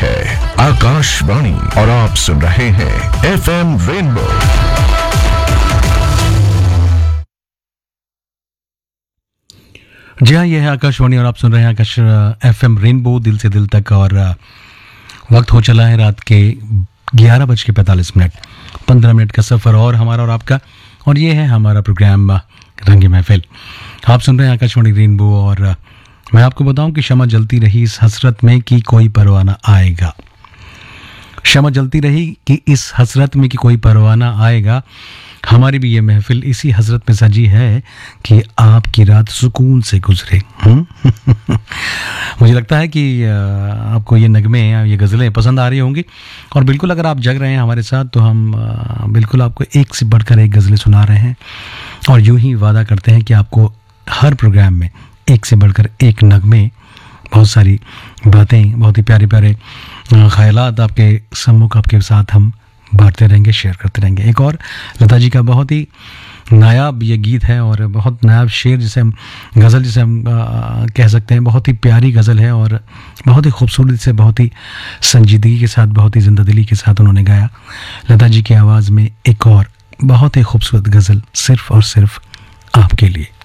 है आकाशवाणी और आप सुन रहे हैं एफएम रेनबो। जी हाँ, ये है आकाशवाणी और आप सुन रहे हैं आकाश एफएम रेनबो दिल से दिल तक। और वक्त हो चला है रात के 11:45, 15 मिनट का सफ़र और हमारा और आपका। और ये है हमारा प्रोग्राम रंगे महफिल। आप सुन रहे हैं आकाशवाणी रेनबो। और मैं आपको बताऊं कि शमा जलती रही इस हसरत में कि कोई परवाना आएगा। शमा जलती रही कि इस हसरत में कि कोई परवाना आएगा। हमारी भी ये महफिल इसी हसरत में सजी है कि आपकी रात सुकून से गुजरे। मुझे लगता है कि आपको ये नगमे ये गज़लें पसंद आ रही होंगी। और बिल्कुल अगर आप जग रहे हैं हमारे साथ तो हम बिल्कुल आपको एक से बढ़कर एक गज़लें सुना रहे हैं। और यूं ही वादा करते हैं कि आपको हर प्रोग्राम में एक से बढ़कर एक नगमे, बहुत सारी बातें, बहुत ही प्यारे प्यारे ख्यालात आपके सम्मुख आपके साथ हम बांटते रहेंगे, शेयर करते रहेंगे। एक और लता जी का बहुत ही नायाब ये गीत है और बहुत नायाब शेर जिसे हम गज़ल जिसे हम कह सकते हैं। बहुत ही प्यारी गज़ल है और बहुत ही खूबसूरती से, बहुत ही संजीदगी के साथ, बहुत ही ज़िंदादिली के साथ उन्होंने गाया। लता जी की आवाज़ में एक और बहुत ही खूबसूरत गज़ल सिर्फ़ और सिर्फ आपके लिए।